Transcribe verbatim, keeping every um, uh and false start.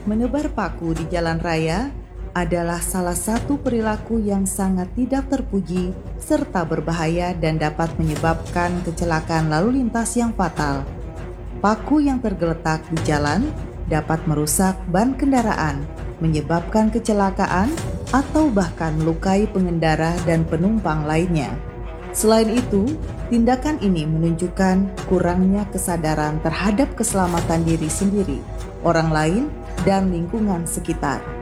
Menebar paku di jalan raya adalah salah satu perilaku yang sangat tidak terpuji serta berbahaya dan dapat menyebabkan kecelakaan lalu lintas yang fatal. Paku yang tergeletak di jalan dapat merusak ban kendaraan, menyebabkan kecelakaan, atau bahkan melukai pengendara dan penumpang lainnya. Selain itu, tindakan ini menunjukkan kurangnya kesadaran terhadap keselamatan diri sendiri, orang lain, dan lingkungan sekitar.